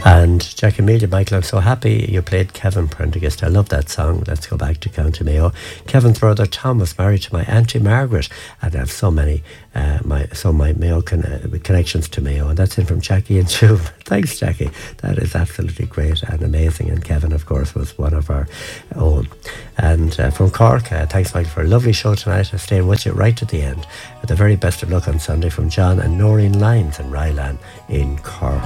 And Jack Amelia, Michael, I'm so happy you played Kevin Prendergast. I love that song. Let's go back to County Mayo. Kevin's brother Tom was married to my Auntie Margaret, and I have so many my Mayo connections to Mayo, and that's in from Jackie and Tuve. Thanks, Jackie. That is absolutely great and amazing. And Kevin, of course, was one of our own. And from Cork, thanks, Michael, for a lovely show tonight. I'm staying with you right to the end. The very best of luck on Sunday from John and Noreen Lyons in Rylan in Cork.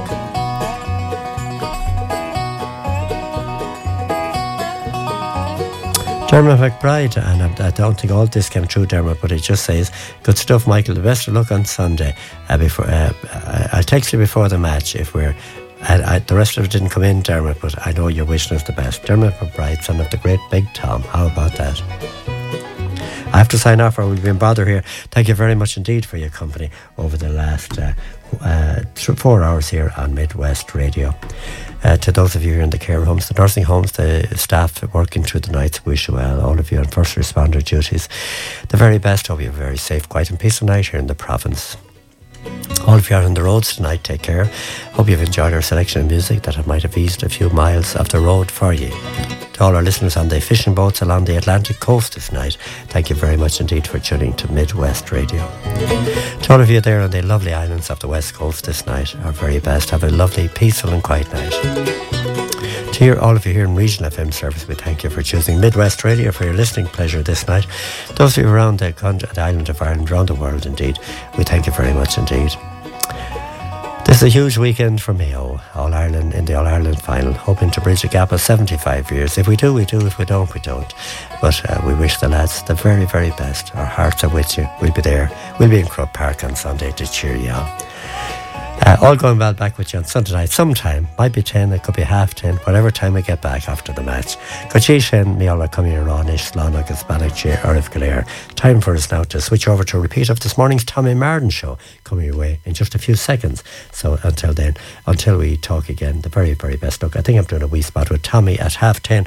Dermot McBride, and I don't think all this came true, Dermot, but it just says, good stuff, Michael, the best of luck on Sunday. I'll text you before the match if we're... the rest of it didn't come in, Dermot, but I know you're wishing us the best. Dermot McBride, son of the great Big Tom. How about that? I have to sign off or we'll be in bother here. Thank you very much indeed for your company over the last 4 hours here on Midwest Radio. To those of you here in the care homes, the nursing homes, the staff working through the nights, wish you well. All of you on first responder duties, the very best. Hope you have a very safe, quiet and peaceful night here in the province. All of you are on the roads tonight, take care. Hope you've enjoyed our selection of music that might have eased a few miles of the road for you. To all our listeners on the fishing boats along the Atlantic coast this night, thank you very much indeed for tuning to Midwest Radio. To all of you there on the lovely islands of the West Coast this night, our very best. Have a lovely, peaceful and quiet night. To all of you here in Regional FM service, we thank you for choosing Midwest Radio for your listening pleasure this night. Those of you around the island of Ireland, around the world indeed, we thank you very much indeed. This is a huge weekend for Mayo, All Ireland in the All Ireland final, hoping to bridge a gap of 75 years. If we do, we do. If we don't, we don't. But we wish the lads the very, very best. Our hearts are with you. We'll be there. We'll be in Croke Park on Sunday to cheer you on. All going well back with you on Sunday night sometime. Might be 10, it could be 10:30, whatever time we get back after the match. Cochise me all coming around ish, Slán agus Bannockshire, Arif Galer. Time for us now to switch over to a repeat of this morning's Tommy Martin show coming your way in just a few seconds. So until then, until we talk again, the very, very best. Look, I think I'm doing a wee spot with Tommy at 10:30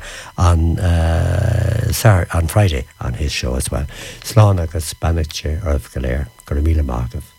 on Friday on his show as well. Slán agus Bannockshire, Arif Galer, Garamila Markov.